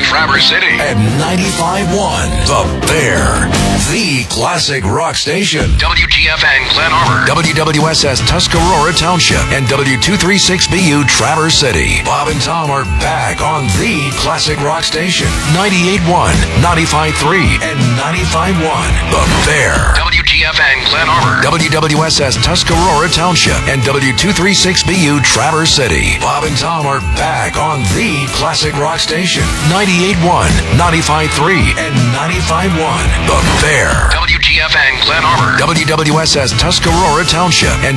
Traverse City. At 95.1, The Bear, the classic rock station. WGFN Glen Arbor. WWSS Tuscarora Township and W236BU Traverse City. Bob and Tom are back on the classic rock station. 98.1, 95.3, and 95.1, The Bear. WGFN Glen Arbor. WWSS Tuscarora Township and W236BU Traverse City. Bob and Tom are back on the classic rock station. 98.1, 95.3, and 95.1, The Bear. WGFN Glen Arbor. WWSS Tuscarora Township and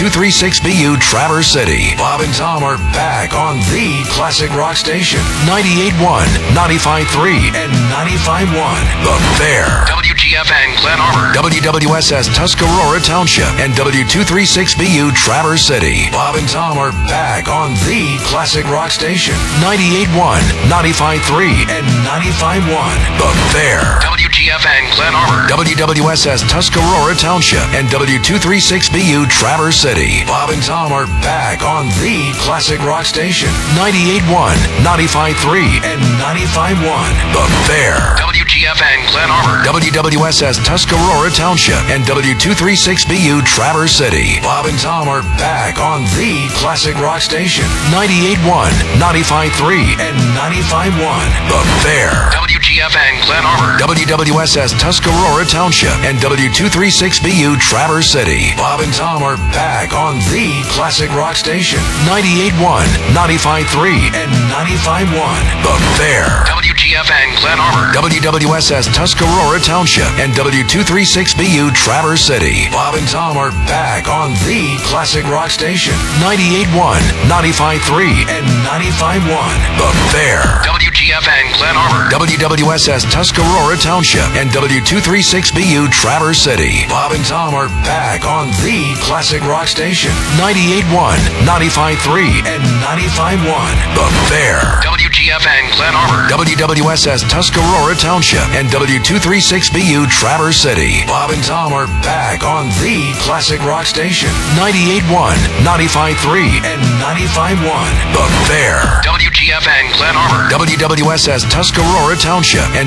W236BU Traverse City. Bob and Tom are back on the classic rock station. 98.1, 95.3, and 95.1, The Bear. WGFN Glen Arbor. WWSS Tuscarora Township and W236BU Traverse City. Bob and Tom are back on the classic rock station. 98.1, 95.3, and 95.1, The Bear. WGFN Glen Arbor. WWSS Tuscarora Township and W236BU Traverse City. Bob and Tom are back on the classic rock station. 98.1, 95.3, and 95.1, The Bear. WGFN Glen Arbor. WWSS Tuscarora Township and W236BU Traverse City. Bob and Tom are back on the classic rock station. 98.1, 95.3, and 95.1, The Bear. WGFN Glen Arbor. WWSS Tuscarora Township and W236BU Traverse City. Bob and Tom are back on the classic rock station. 98.1, 95.3, and 95.1, The Bear. WGFN Glen Arbor. WWSS Tuscarora Township and W236BU Traverse City. Bob and Tom are back on the classic rock station. 98.1, 95.3, and 95.1, The Bear. WGFN Glen Arbor. WWSS Tuscarora Township and W236BU Traverse City. Bob and Tom are back on the classic rock station. 98.1, 95.3, and 95.1, The Bear. WGFN Glen Arbor. WWSS Tuscarora Township and W236BU Traverse City. Bob and Tom are back on the classic rock station. 98.1, 95.3, and 95.1, The Bear. WGFN Glen Arbor. WWSS Tuscarora Township and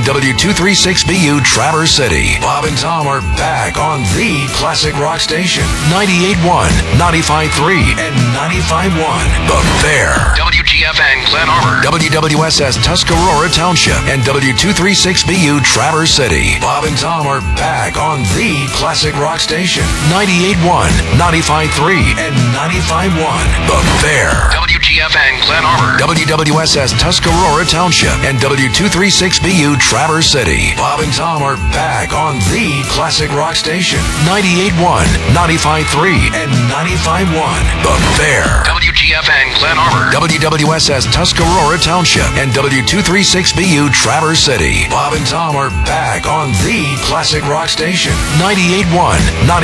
W236BU Traverse City. Bob and Tom are back on the classic rock station. 98.1, 95.3, and 95.1, The Bear. WGFN Glen Arbor. WWSS Tuscarora Township and W236BU Traverse City. Bob and Tom are back on the classic rock station. 98.1, 95.3, and 95.1, The Bear. WGFN Glen Arbor. WWSS Tuscarora Township and W236BU Traverse City. Bob and Tom are back on the classic rock station. 98.1, 95.3, and 95.1, The Bear. WGFN Glen Arbor. WWSS Tuscarora Township and W236BU Traverse City. Bob and Tom are back on the classic rock station. 98.1,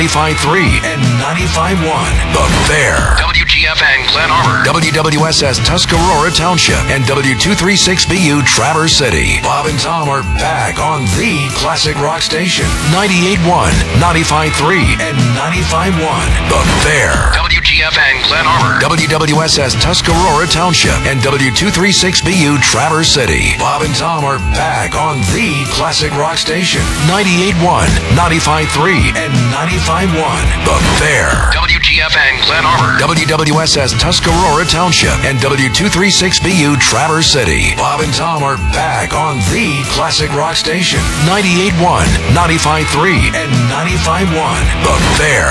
95.3, and 95.1, The Bear. WGFN Glen Arbor. WWSS Tuscarora Township and W236BU Traverse City. Bob and Tom are back on the classic rock station. 98.1, 95.3, and 95.1, The Bear. WGFN Glen Arbor. WWSS Tuscarora Township and W236BU Traverse City. Bob and Tom are back on the classic rock station. 98.1, 95.3, and 95.1, The Bear. WGFN Glen Arbor. WWSS Tuscarora Township and W236BU Traverse City. Bob and Tom are back on the classic rock station. 98.1, 95.3, and 95.1, The Bear.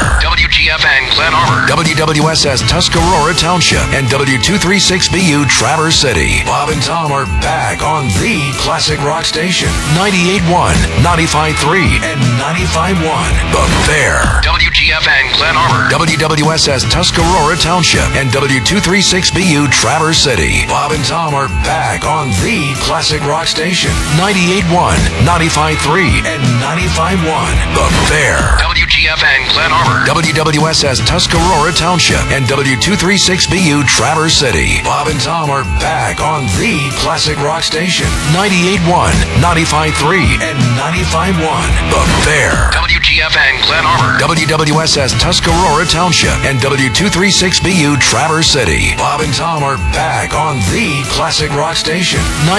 WGFN Glen Arbor. WWSS Tuscarora Township and W236BU Traverse City. Bob and Tom are back on the classic rock station. 98.1, 95.3, and 95.1, The Bear. WGFN Glen Arbor. WWSS Tuscarora Township and W236BU Traverse City. Bob and Tom are back on the classic rock station. 98.1, 95.3, and 95.1, The Bear. WGFN Glen Arbor. WWSS Tuscarora Township and W236BU Traverse City. Bob and Tom are back on the classic rock station. 98.1, 95.3, and 95.1, The Bear. WGFN Glen Arbor. WWSS Tuscarora Township and W236BU Traverse City. Bob and Tom are back on the classic rock station.